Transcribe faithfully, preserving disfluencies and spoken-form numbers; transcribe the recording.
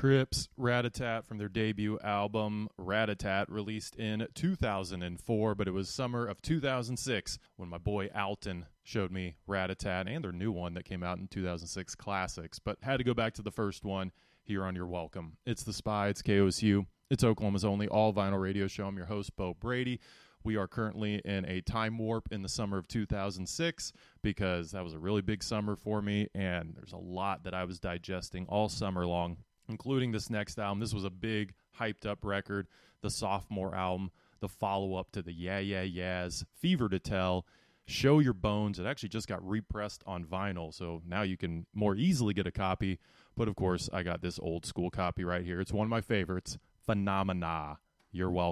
Crips, Rat-a-Tat from their debut album, Rat-a-Tat, released in two thousand four, but it was summer of two thousand six when my boy Alton showed me Rat-a-Tat and their new one that came out in two thousand six, Classics, but had to go back to the first one here on Your Welcome. It's The Spy, it's K O S U, it's Oklahoma's only all-vinyl radio show. I'm your host, Bo Brady. We are currently in a time warp in the summer of two thousand six because that was a really big summer for me, and there's a lot that I was digesting all summer long, including this next album. This was a big, hyped-up record, the sophomore album, the follow-up to the Yeah Yeah Yeahs, Fever to Tell, Show Your Bones. It actually just got repressed on vinyl, so now you can more easily get a copy. But, of course, I got this old-school copy right here. It's one of my favorites, Phenomena. You're welcome.